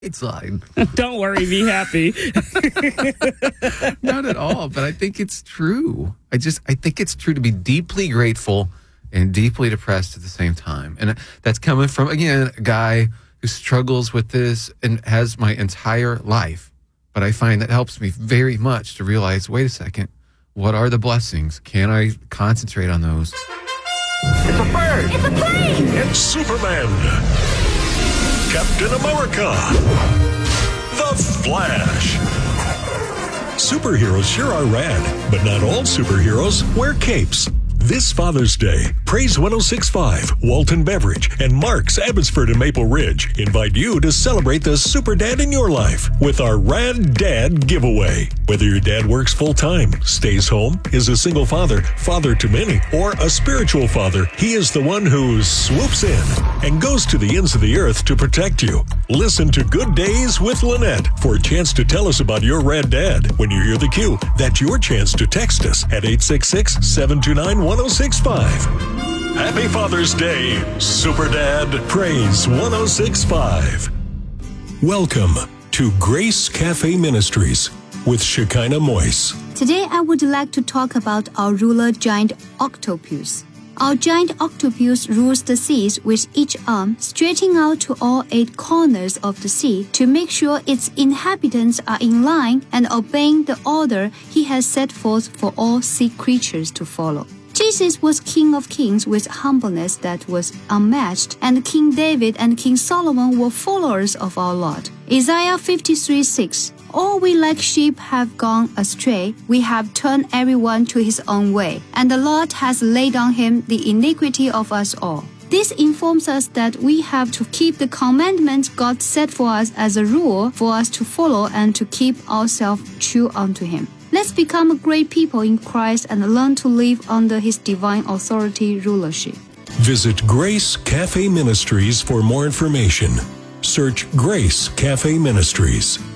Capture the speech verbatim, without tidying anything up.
It's line. Don't worry, be happy. Not at all, but I think it's true. I just, I think it's true to be deeply grateful and deeply depressed at the same time. And that's coming from, again, a guy who struggles with this and has my entire life. But I find that helps me very much to realize, wait a second, what are the blessings? Can I concentrate on those? It's a bird! It's a plane! It's Superman! Captain America! The Flash! Superheroes sure are rad, but not all superheroes wear capes. This Father's Day, Praise one oh six point five, Walton Beverage, and Mark's Abbotsford and Maple Ridge invite you to celebrate the super dad in your life with our Rad Dad giveaway. Whether your dad works full-time, stays home, is a single father, father to many, or a spiritual father, he is the one who swoops in and goes to the ends of the earth to protect you. Listen to Good Days with Lynette for a chance to tell us about your Rad Dad. When you hear the cue, that's your chance to text us at eight six six, seven two nine, one oh six five. Happy Father's Day, Super Dad. Praise one oh six point five. Welcome to Grace Cafe Ministries with Shekinah Moise. Today I would like to talk about our ruler giant octopus. Our giant octopus rules the seas with each arm stretching out to all eight corners of the sea to make sure its inhabitants are in line and obeying the order he has set forth for all sea creatures to follow. Jesus was King of Kings with humbleness that was unmatched, and King David and King Solomon were followers of our Lord. Isaiah fifty-three six. All we like sheep have gone astray, we have turned everyone to his own way, and the Lord has laid on him the iniquity of us all. This informs us that we have to keep the commandments God set for us as a rule for us to follow and to keep ourselves true unto him. Let's become a great people in Christ and learn to live under his divine authority rulership. Visit Grace Cafe Ministries for more information. Search Grace Cafe Ministries.